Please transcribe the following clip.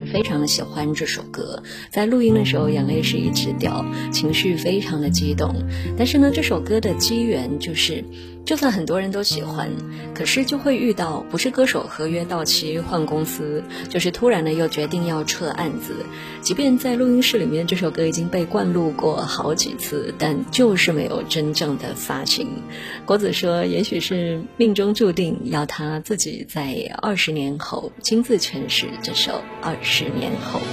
非常的喜欢这首歌，在录音的时候眼泪是一直掉，情绪非常的激动。但是呢，这首歌的机缘就是，就算很多人都喜欢，可是就会遇到不是歌手合约到期换公司，就是突然的又决定要撤案子。即便在录音室里面这首歌已经被灌录过好几次，但就是没有真正的发行。国子说，也许是命中注定要他自己在20年后亲自诠释这首《20年后》。